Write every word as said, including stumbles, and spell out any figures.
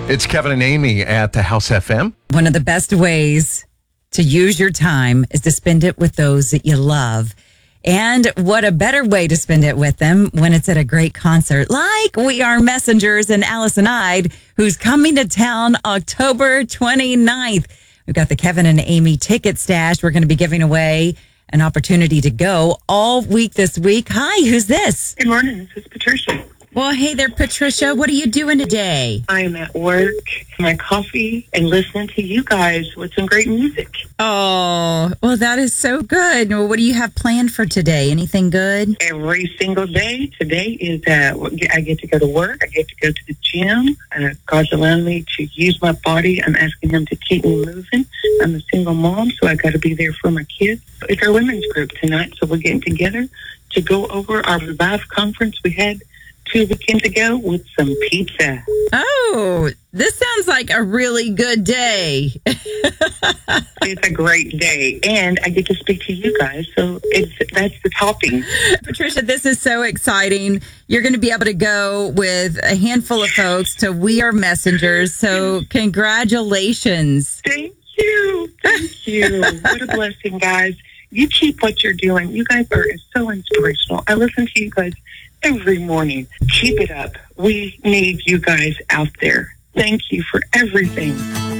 It's Kevin and Amy at the House F M. One of the best ways to use your time is to spend it with those that you love. And what a better way to spend it with them when it's at a great concert like We Are Messengers and Allison Ide, who's coming to town October twenty-ninth. We've got the Kevin and Amy ticket stash. We're going to be giving away an opportunity to go all week this week. Hi, who's this? Good morning. This is Patricia. Well, hey there, Patricia. What are you doing today? I am at work, my coffee, and listening to you guys with some great music. Oh, well, that is so good. Well, what do you have planned for today? Anything good? Every single day. Today is, uh, I get to go to work. I get to go to the gym. Uh, God's allowed me to use my body. I'm asking Him to keep me moving. I'm a single mom, so I got to be there for my kids. It's our women's group tonight, so we're getting together to go over our Revive conference we had two weekends ago with some pizza. Oh, this sounds like a really good day. It's a great day, and I get to speak to you guys, so it's that's the topping. Patricia, this is so exciting. You're going to be able to go with a handful of folks to We Are Messengers, so congratulations. Thank you. Thank you. What a blessing, guys. You keep what you're doing. You guys are so inspirational. I listen to you guys every morning. Keep it up. We need you guys out there. Thank you for everything.